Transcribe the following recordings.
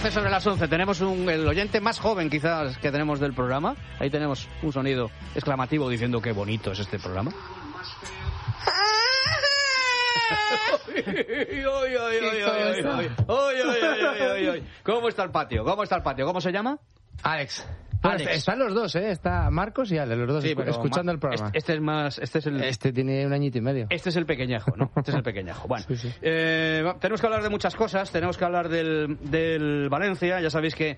12 sobre las 11. Tenemos el oyente más joven quizás que tenemos del programa. Ahí tenemos un sonido exclamativo diciendo qué bonito es este programa. ¿Cómo está el patio? ¿Cómo se llama? Alex. Bueno, están los dos, Está Marcos y Ale, los dos, sí, escuchando el programa. Este tiene un añito y medio. Este es el pequeñajo, ¿no? Bueno, sí. Tenemos que hablar de muchas cosas. Tenemos que hablar del Valencia. Ya sabéis que,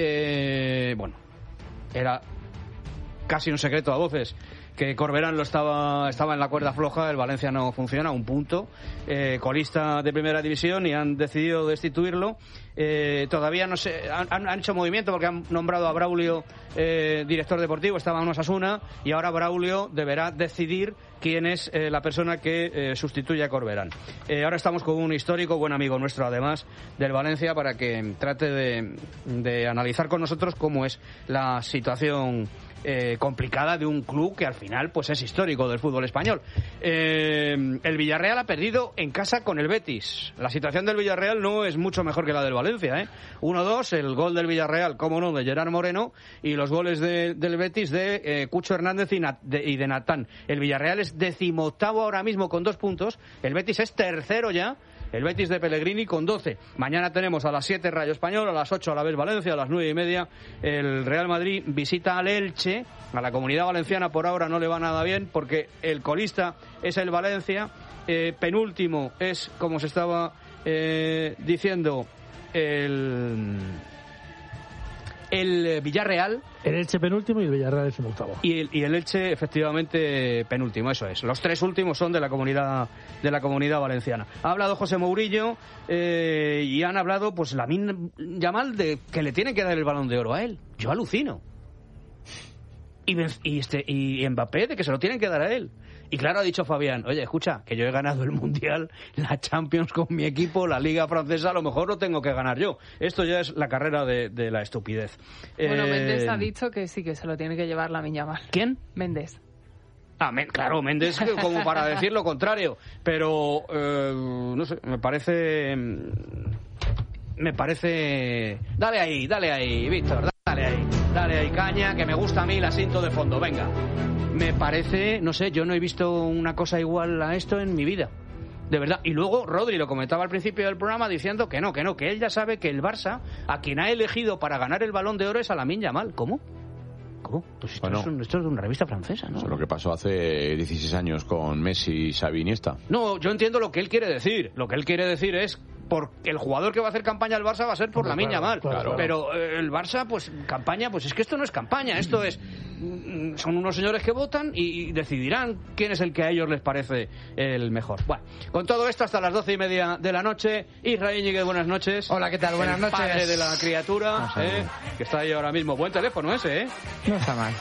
era casi un secreto a voces que Corberán estaba en la cuerda floja. El Valencia no funciona, un punto. Colista de primera división y han decidido destituirlo. Todavía no sé, han hecho movimiento porque han nombrado a Braulio director deportivo, estaba en Osasuna, y ahora Braulio deberá decidir quién es la persona que sustituye a Corberán. Ahora estamos con un histórico, buen amigo nuestro además, del Valencia, para que trate de analizar con nosotros cómo es la situación complicada de un club que al final pues es histórico del fútbol español. El Villarreal ha perdido en casa con el Betis. La situación del Villarreal no es mucho mejor que la del Valencia, 1-2, el gol del Villarreal, cómo no, de Gerard Moreno, y los goles del Betis de Cucho Hernández y de Natán. El Villarreal es 18º ahora mismo con 2 puntos, el Betis es tercero ya, el Betis de Pellegrini con 12. Mañana tenemos a las 7 Rayo Español, a las 8 a la vez Valencia, a las 9:30 el Real Madrid visita al Elche. A la Comunidad Valenciana por ahora no le va nada bien porque el colista es el Valencia, penúltimo es, como se estaba diciendo, el Villarreal. El Elche penúltimo y el Villarreal 18º. Y el Elche efectivamente penúltimo, eso es. Los 3 últimos son de la comunidad valenciana. Ha hablado José Mourinho y han hablado pues Lamine Yamal de que le tienen que dar el Balón de Oro a él. Yo alucino. Y Mbappé de que se lo tienen que dar a él. Y claro, ha dicho Fabián, oye, escucha, que yo he ganado el Mundial, la Champions con mi equipo, la Liga Francesa, a lo mejor lo tengo que ganar yo. Esto ya es la carrera de la estupidez. Bueno, Méndez ha dicho que sí, que se lo tiene que llevar Lamine Yamal. ¿Quién? Méndez. Claro, Méndez como para decir lo contrario. Pero, no sé, me parece... Dale ahí, Víctor, dale ahí, caña, que me gusta a mí el asiento de fondo, venga. Me parece, no sé, yo no he visto una cosa igual a esto en mi vida, de verdad. Y luego Rodri lo comentaba al principio del programa diciendo que él ya sabe que el Barça, a quien ha elegido para ganar el Balón de Oro es a Lamine Yamal. ¿Cómo? Pues esto es de una revista francesa, ¿no? Eso es lo que pasó hace 16 años con Messi, Xavi, Iniesta. No, yo entiendo lo que él quiere decir. Lo que él quiere decir es porque el jugador que va a hacer campaña al Barça va a ser por Lamine Yamal. Claro. Pero el Barça, pues campaña, pues es que esto no es campaña, esto es... Son unos señores que votan y decidirán quién es el que a ellos les parece el mejor. Bueno, con todo esto hasta las 12:30 de la noche. Israel Íñiguez, buenas noches. Hola, ¿qué tal? Buenas noches. Padre de la criatura, que está ahí ahora mismo. Buen teléfono ese, No está mal.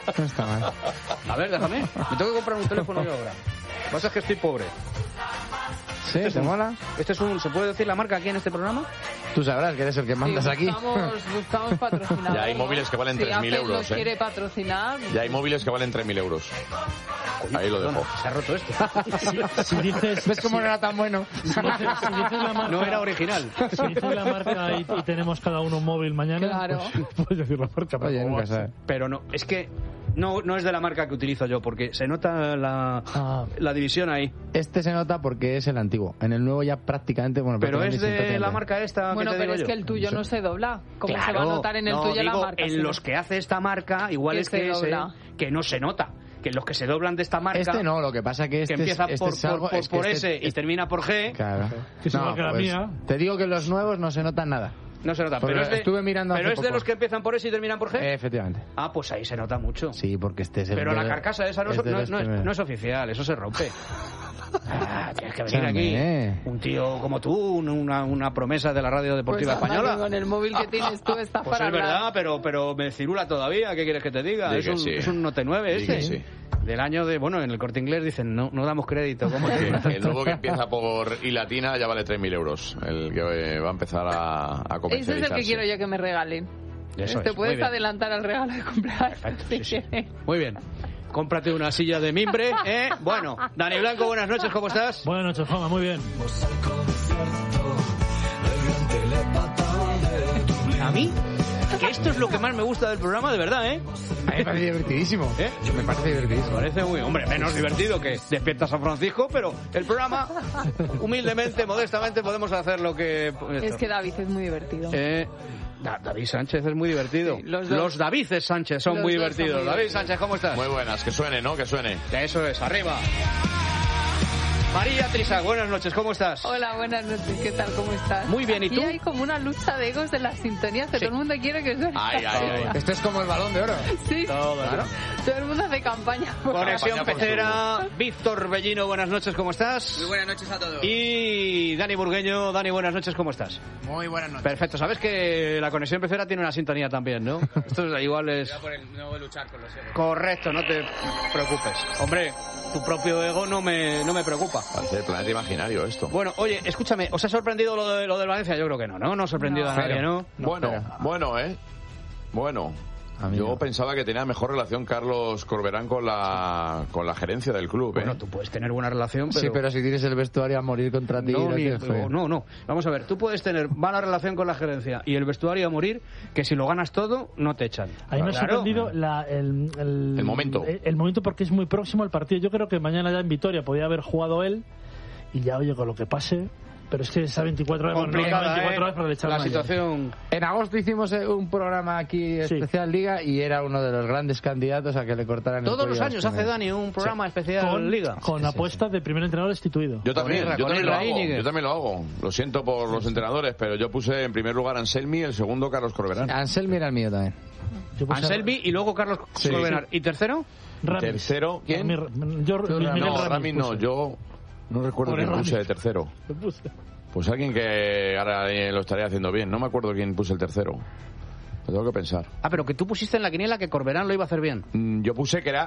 A ver, déjame. Me tengo que comprar un teléfono yo ahora. Lo que pasa es que estoy pobre. ¿Sí? ¿Te mola? ¿Se puede decir la marca aquí en este programa? Tú sabrás que eres el que mandas aquí. Buscamos patrocinadores. Ya hay móviles que valen 3.000 euros. Si quiere patrocinar... Ya hay móviles que valen 3.000 euros. Ahí lo dejo. Se ha roto esto. Si dices... ¿Ves cómo no era tan bueno? Si dices la marca, no era original. Si dices la marca y tenemos cada uno un móvil mañana, claro. Pues puedes decir la marca. Oye, nunca sabes. Pero no, es que no es de la marca que utilizo yo, porque se nota la división ahí. Este se nota porque es el antiguo. En el nuevo ya prácticamente... Pero es de la marca esta. Bueno, pero es que el tuyo no se dobla. ¿Cómo se va a notar en el tuyo la marca? En los que hace esta marca, igual es que ese que no se nota. Que los que se doblan de esta marca... Este no, lo que pasa que empieza por S y termina por G. Claro. Que es igual que la mía. Te digo que los nuevos no se notan nada. No se nota, pero estuve mirando ¿pero es de los que empiezan por S y terminan por G? Efectivamente. Pues ahí se nota mucho. Sí, porque este es el... Pero la carcasa esa no es oficial, eso se rompe. Tienes que venir aquí un tío como tú, una promesa de la radio deportiva española. Con el móvil que tienes tú está pues para es verdad, pero me cirula todavía. ¿Qué quieres que te diga? Es un Note 9 este. Sí. Del año de... Bueno, en el Corte Inglés dicen, no damos crédito. ¿Cómo el nuevo que empieza por I latina ya vale 3.000 euros. El que va a empezar a comercializarse. Ese es el que quiero yo que me regalen. Te puedes adelantar al regalo de cumpleaños. Perfecto, sí. Muy bien. Cómprate una silla de mimbre, ¿eh? Bueno, Dani Blanco, buenas noches, ¿cómo estás? Buenas noches, Juanma, muy bien. mí, que esto es lo que más me gusta del programa, de verdad, ¿eh? A mí me parece divertidísimo. Me parece divertidísimo. Me parece muy, hombre, menos divertido que Despierta San Francisco, pero el programa, humildemente, modestamente, podemos hacer lo que... Es que David es muy divertido. David Sánchez es muy divertido. Sí, los Davides Sánchez son muy divertidos. David Sánchez, ¿cómo estás? Muy buenas, que suene, ¿no? Que suene. Eso es, arriba. María Trisac, buenas noches, ¿cómo estás? Hola, buenas noches, ¿qué tal? ¿Cómo estás? Muy bien, ¿y tú? Y hay como una lucha de egos de las sintonías que todo el mundo quiere que suene. Ay. Esto es como el Balón de Oro. Sí, Claro. todo el mundo hace campaña. Conexión Pecera, Víctor Bellino, buenas noches, ¿cómo estás? Muy buenas noches a todos. Y Dani Burgueño, Dani, buenas noches, ¿cómo estás? Muy buenas noches. Perfecto, sabes que la Conexión Pecera tiene una sintonía también, ¿no? Esto igual es... No voy a luchar con los egos. Correcto, no te preocupes. Hombre, tu propio ego no me preocupa. Parece el planeta imaginario esto. Bueno, oye, escúchame, ¿os ha sorprendido lo del Valencia? Yo creo que no ha sorprendido a nadie, ¿no? Bueno. Yo pensaba que tenía mejor relación Carlos Corberán con la gerencia del club. Bueno, tú puedes tener buena relación, pero... Sí, pero si tienes el vestuario a morir contra ti... No. Vamos a ver, tú puedes tener mala relación con la gerencia y el vestuario a morir, que si lo ganas todo, no te echan. A mí me ha sorprendido el momento. El momento, porque es muy próximo al partido. Yo creo que mañana ya en Vitoria podía haber jugado él y ya, oye, con lo que pase... Pero es que esa 24 horas, complicada, 24 horas para echar la situación. En agosto hicimos un programa aquí especial Liga y era uno de los grandes candidatos a que le cortaran todos el los años hace Dani un programa especial Liga con apuestas de primer entrenador destituido. Yo también lo hago. Lo siento por los entrenadores, pero yo puse en primer lugar a Anselmi, el segundo Carlos Corberán. Anselmi era el mío también. Anselmi y luego Carlos Corberán. ¿Y tercero? Ramis. ¿Tercero? ¿Quién? Ramis no, yo no recuerdo quién puse de tercero. Pues alguien que ahora lo estaría haciendo bien. No me acuerdo quién puse el tercero. Lo tengo que pensar. Pero que tú pusiste en la quiniela que Corberán lo iba a hacer bien. Yo puse que era